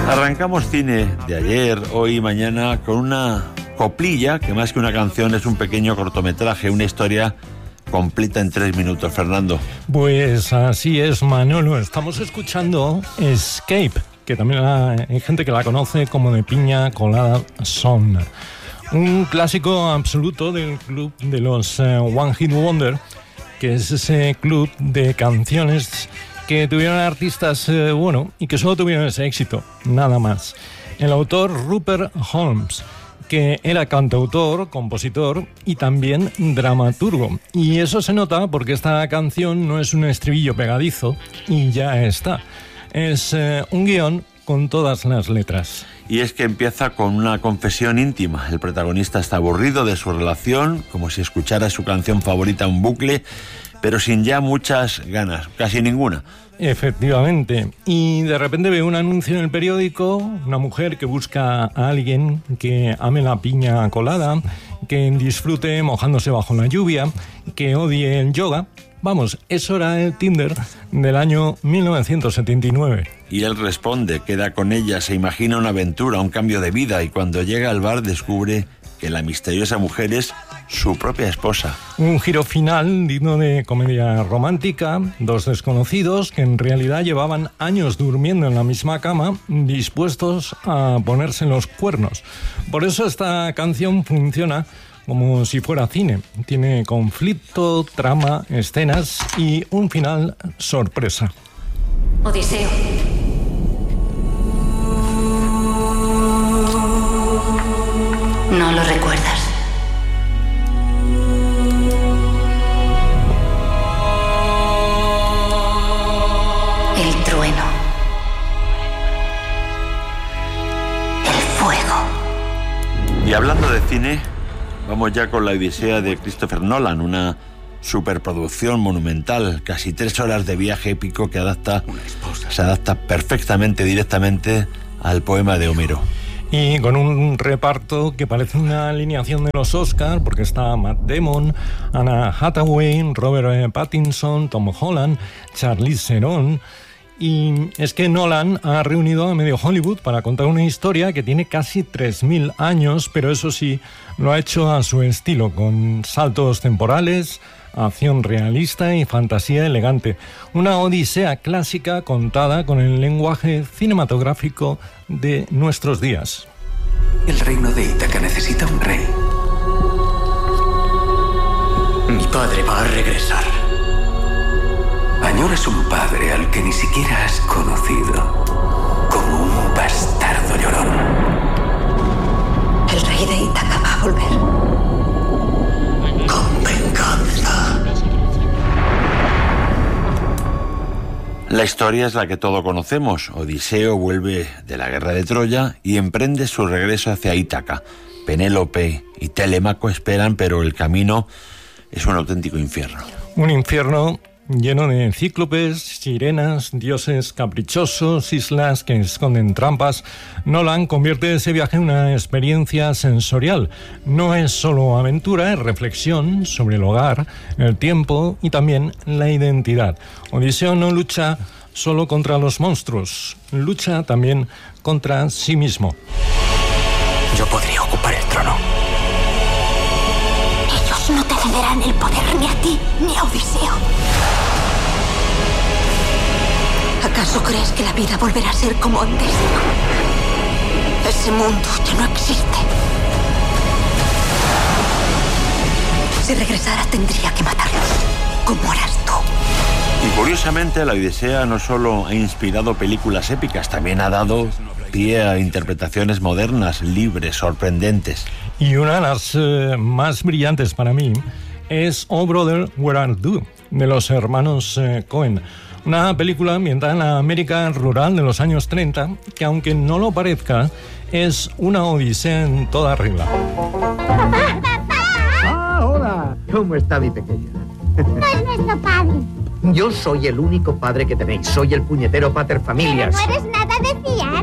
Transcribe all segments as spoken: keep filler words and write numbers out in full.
Arrancamos cine de ayer, hoy y mañana con una coplilla que más que una canción es un pequeño cortometraje, una historia completa en tres minutos. Fernando. Pues así es, Manolo. Estamos escuchando Escape, que también hay gente que la conoce como de Piña Colada Song. Un clásico absoluto del club de los uh, One Hit Wonder, que es ese club de canciones que tuvieron artistas, eh, bueno, y que solo tuvieron ese éxito, nada más. El autor Rupert Holmes, que era cantautor, compositor y también dramaturgo. Y eso se nota porque esta canción no es un estribillo pegadizo y ya está. Es eh, un guión con todas las letras. Y es que empieza con una confesión íntima. El protagonista está aburrido de su relación, como si escuchara su canción favorita en bucle, pero sin ya muchas ganas, casi ninguna. Efectivamente. Y de repente ve un anuncio en el periódico, una mujer que busca a alguien que ame la piña colada, que disfrute mojándose bajo la lluvia, que odie el yoga. Vamos, eso era el Tinder del año mil novecientos setenta y nueve. Y él responde, queda con ella, se imagina una aventura, un cambio de vida, y cuando llega al bar descubre que la misteriosa mujer es su propia esposa. Un giro final digno de comedia romántica, dos desconocidos que en realidad llevaban años durmiendo en la misma cama, dispuestos a ponerse los cuernos. Por eso esta canción funciona como si fuera cine. Tiene conflicto, trama, escenas y un final sorpresa. Odiseo. No lo recuerdas. El trueno. El fuego. Y hablando de cine, vamos ya con la Odisea de Christopher Nolan, una superproducción monumental, casi tres horas de viaje épico que adapta, se adapta perfectamente, directamente al poema de Homero. Y con un reparto que parece una alineación de los Oscars, porque está Matt Damon, Anna Hathaway, Robert Pattinson, Tom Holland, Charlize Theron. Y es que Nolan ha reunido a medio Hollywood para contar una historia que tiene casi tres mil años, pero eso sí, lo ha hecho a su estilo, con saltos temporales, acción realista y fantasía elegante. Una odisea clásica contada con el lenguaje cinematográfico de nuestros días. El reino de Ítaca necesita un rey. Mi padre va a regresar. Añoras un padre al que ni siquiera has conocido, como un bastardo llorón. El rey de Ítaca va a volver. Con venganza. La historia es la que todos conocemos. Odiseo vuelve de la guerra de Troya y emprende su regreso hacia Ítaca. Penélope y Telémaco esperan, pero el camino es un auténtico infierno. Un infierno lleno de cíclopes, sirenas, dioses caprichosos, islas que esconden trampas. Nolan convierte ese viaje en una experiencia sensorial. No es solo aventura, es reflexión sobre el hogar, el tiempo y también la identidad. Odiseo no lucha solo contra los monstruos, lucha también contra sí mismo. Yo podría ocupar el trono. Ellos no te cederán el poder ni a ti ni a Odiseo. ¿Acaso crees que la vida volverá a ser como antes? Ese mundo ya no existe. Si regresara tendría que matarlos, como harás tú. Y curiosamente la Odisea no solo ha inspirado películas épicas, también ha dado pie a interpretaciones modernas, libres, sorprendentes. Y una de las eh, más brillantes para mí es Oh Brother, Where Art Thou, de los hermanos eh, Coen. Una película ambientada en la América rural de los años treinta, que aunque no lo parezca, es una odisea en toda regla. ¡Papá! ¡Papá! Ah, hola. ¿Cómo está mi pequeña? No es nuestro padre. Yo soy el único padre que tenéis. Soy el puñetero pater familias. Pero no eres nada de fiar.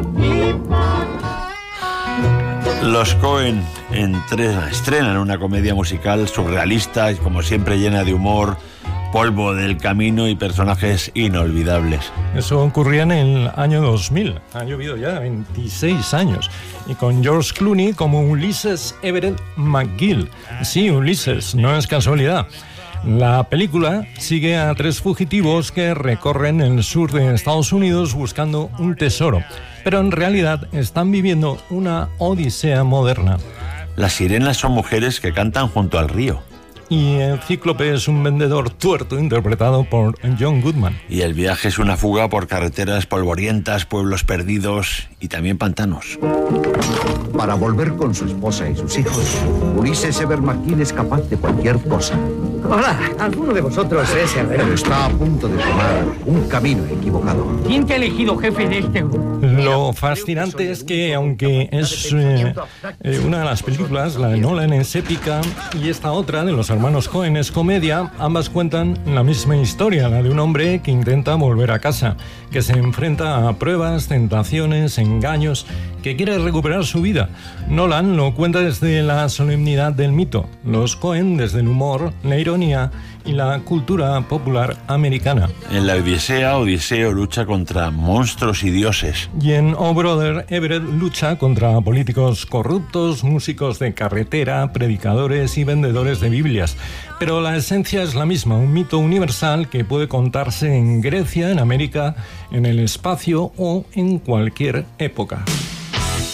Los Coen estrenan una comedia musical surrealista y como siempre llena de humor, polvo del camino y personajes inolvidables. Eso ocurría en el año dos mil. Ha llovido ya veintiséis años. Y con George Clooney como Ulysses Everett McGill. Sí, Ulises, no es casualidad. La película sigue a tres fugitivos que recorren el sur de Estados Unidos buscando un tesoro, pero en realidad están viviendo una odisea moderna. Las sirenas son mujeres que cantan junto al río. Y el cíclope es un vendedor tuerto interpretado por John Goodman. Y el viaje es una fuga por carreteras polvorientas, pueblos perdidos y también pantanos. Para volver con su esposa y sus hijos, Ulysses Everett McGill es capaz de cualquier cosa. Hola, ¿alguno de vosotros es herrero? Pero está a punto de tomar un camino equivocado. ¿Quién te ha elegido jefe de este grupo? Lo fascinante es que, aunque es eh, eh, una de las películas, la de Nolan es épica y esta otra, de los hermanos Coen, es comedia, ambas cuentan la misma historia, la de un hombre que intenta volver a casa, que se enfrenta a pruebas, tentaciones, engaños, que quiere recuperar su vida. Nolan lo cuenta desde la solemnidad del mito, los Coen desde el humor, la ironía y la cultura popular americana. En la Odisea, Odiseo lucha contra monstruos y dioses. Y en Oh Brother, Everett lucha contra políticos corruptos, músicos de carretera, predicadores y vendedores de Biblias. Pero la esencia es la misma, un mito universal que puede contarse en Grecia, en América, en el espacio o en cualquier época.